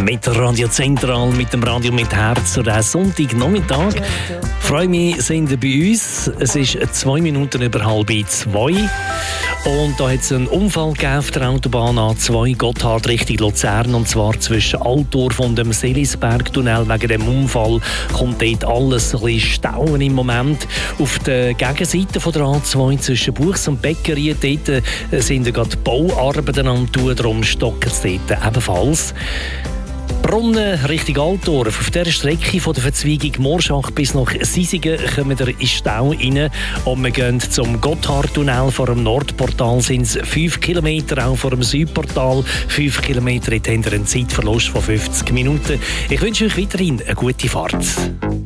Mit Radio Zentral, mit dem Radio mit Herz oder auch Sonntagnachmittag. Freue mich, sind ihr bei uns. Es ist 2 Minuten über 1:30. Und da hat es einen Unfall gegeben auf der Autobahn A2 Gotthard Richtung Luzern, und zwar zwischen Altorf und dem Seelisbergtunnel. Wegen dem Unfall kommt dort alles ein bisschen stauen im Moment. Auf der Gegenseite von der A2 zwischen Buchs und Bäckerien, dort sind gerade Bauarbeiten am tun, darum stocken es dort ebenfalls. Brunnen Richtung Altorf. Auf dieser Strecke von der Verzweigung Morschach bis nach Sisigen kommen wir in Stau rein. Und wir gehen zum Gotthardtunnel vor dem Nordportal, sind es 5 Kilometer, auch vor dem Südportal 5 Kilometer. Jetzt haben wir einen Zeitverlust von 50 Minuten. Ich wünsche euch weiterhin eine gute Fahrt.